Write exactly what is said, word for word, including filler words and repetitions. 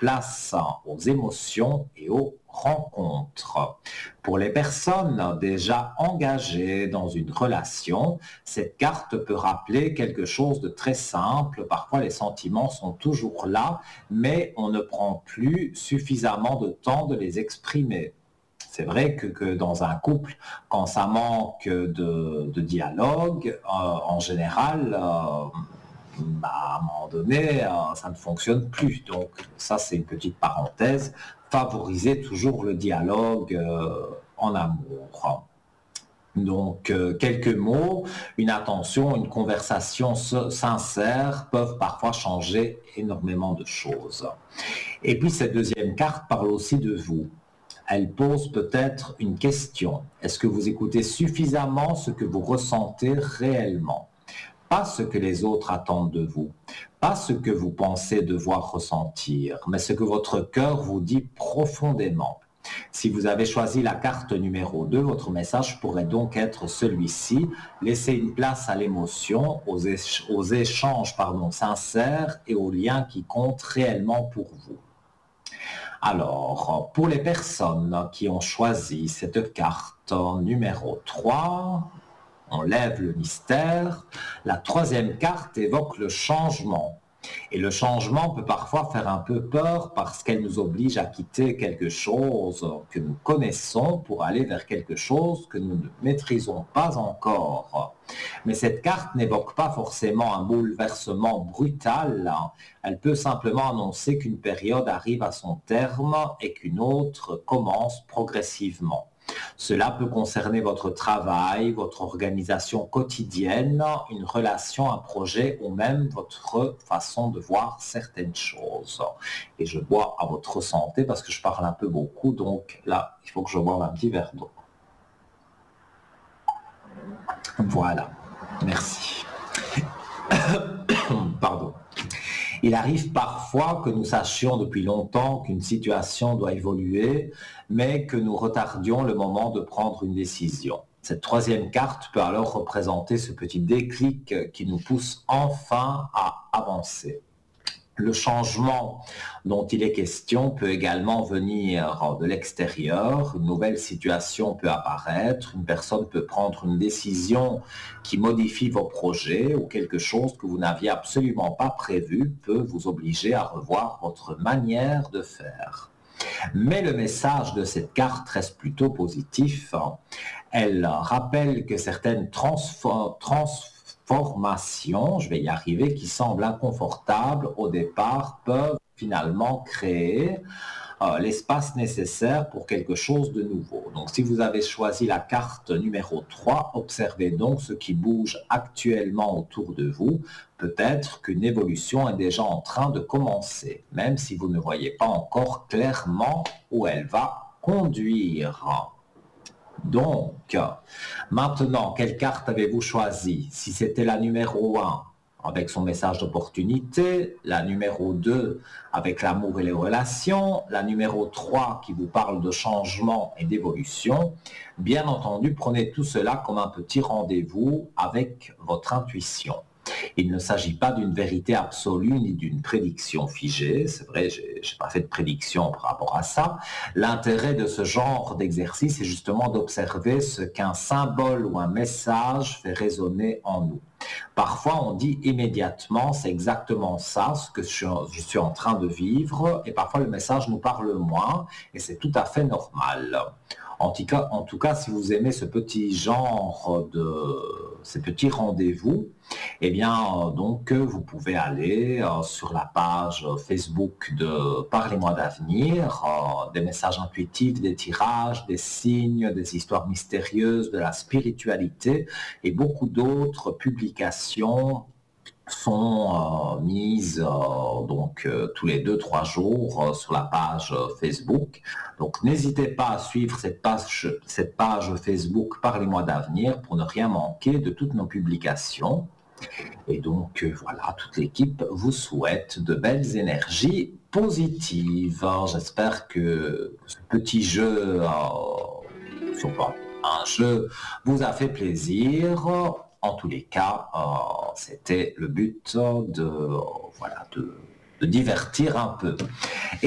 place aux émotions et aux rencontres. Pour les personnes déjà engagées dans une relation, cette carte peut rappeler quelque chose de très simple. Parfois, les sentiments sont toujours là, mais on ne prend plus suffisamment de temps de les exprimer. C'est vrai que, que dans un couple, quand ça manque de, de dialogue, euh, en général, euh, bah, à un moment donné, euh, ça ne fonctionne plus. Donc ça, c'est une petite parenthèse. Favorisez toujours le dialogue euh, en amour. Donc, euh, quelques mots, une attention, une conversation sincère peuvent parfois changer énormément de choses. Et puis, cette deuxième carte parle aussi de vous. Elle pose peut-être une question. Est-ce que vous écoutez suffisamment ce que vous ressentez réellement? Pas ce que les autres attendent de vous, pas ce que vous pensez devoir ressentir, mais ce que votre cœur vous dit profondément. Si vous avez choisi la carte numéro deux, votre message pourrait donc être celui-ci. Laissez une place à l'émotion, aux, éch- aux échanges pardon, sincères et aux liens qui comptent réellement pour vous. Alors, pour les personnes qui ont choisi cette carte numéro trois, on lève le mystère. La troisième carte évoque le changement. Et le changement peut parfois faire un peu peur parce qu'elle nous oblige à quitter quelque chose que nous connaissons pour aller vers quelque chose que nous ne maîtrisons pas encore. Mais cette carte n'évoque pas forcément un bouleversement brutal. Elle peut simplement annoncer qu'une période arrive à son terme et qu'une autre commence progressivement. Cela peut concerner votre travail, votre organisation quotidienne, une relation, un projet ou même votre façon de voir certaines choses. Et je bois à votre santé parce que je parle un peu beaucoup, donc là, il faut que je boive un petit verre d'eau. Voilà, merci. Pardon. Il arrive parfois que nous sachions depuis longtemps qu'une situation doit évoluer, mais que nous retardions le moment de prendre une décision. Cette troisième carte peut alors représenter ce petit déclic qui nous pousse enfin à avancer. Le changement dont il est question peut également venir de l'extérieur. Une nouvelle situation peut apparaître. Une personne peut prendre une décision qui modifie vos projets ou quelque chose que vous n'aviez absolument pas prévu peut vous obliger à revoir votre manière de faire. Mais le message de cette carte reste plutôt positif. Elle rappelle que certaines transformations Formations, je vais y arriver, qui semblent inconfortables au départ, peuvent finalement créer euh, l'espace nécessaire pour quelque chose de nouveau. Donc si vous avez choisi la carte numéro trois, observez donc ce qui bouge actuellement autour de vous. Peut-être qu'une évolution est déjà en train de commencer, même si vous ne voyez pas encore clairement où elle va conduire. Donc, maintenant, quelle carte avez-vous choisi? Si c'était la numéro un, avec son message d'opportunité, la numéro deux, avec l'amour et les relations, la numéro trois, qui vous parle de changement et d'évolution, bien entendu, prenez tout cela comme un petit rendez-vous avec votre intuition. Il ne s'agit pas d'une vérité absolue ni d'une prédiction figée. C'est vrai, je n'ai pas fait de prédiction par rapport à ça. L'intérêt de ce genre d'exercice est justement d'observer ce qu'un symbole ou un message fait résonner en nous. Parfois, on dit immédiatement, c'est exactement ça, ce que je, je suis en train de vivre, et parfois le message nous parle moins, et c'est tout à fait normal. En tout cas, en tout cas, si vous aimez ce petit genre de ces petits rendez-vous, eh bien, euh, donc, vous pouvez aller euh, sur la page Facebook de Parlez-moi d'avenir, euh, des messages intuitifs, des tirages, des signes, des histoires mystérieuses, de la spiritualité et beaucoup d'autres publications sont euh, mises euh, donc euh, tous les deux trois jours euh, sur la page euh, Facebook. Donc n'hésitez pas à suivre cette page, cette page Facebook Parlez-moi d'avenir pour ne rien manquer de toutes nos publications. Et donc euh, voilà, toute l'équipe vous souhaite de belles énergies positives. J'espère que ce petit jeu, euh, si on peut appeler un jeu, vous a fait plaisir. En tous les cas, euh, c'était le but de, euh, voilà, de, de divertir un peu. Et